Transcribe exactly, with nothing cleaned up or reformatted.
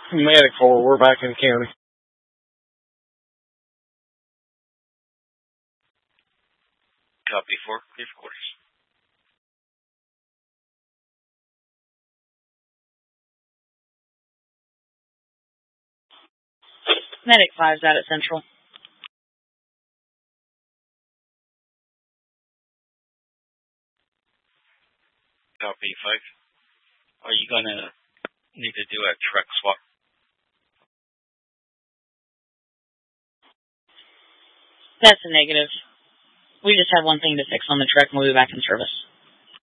Medic four, we're back in the county. Copy four, clear for quarters. Medic five's out at Central. Copy five. Are you gonna need to do a truck swap? That's a negative. We just have one thing to fix on the truck and we'll be back in service.